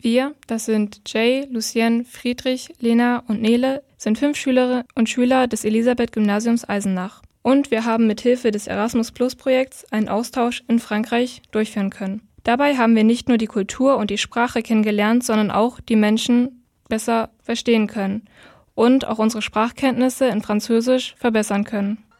Wir, das sind Jay, Lucienne, Friedrich, Lena und Nele, sind 5 Schülerinnen und Schüler des Elisabeth-Gymnasiums Eisenach. Und wir haben mithilfe des Erasmus-Plus-Projekts einen Austausch in Frankreich durchführen können. Dabei haben wir nicht nur die Kultur und die Sprache kennengelernt, sondern auch die Menschen besser verstehen können und auch unsere Sprachkenntnisse in Französisch verbessern können.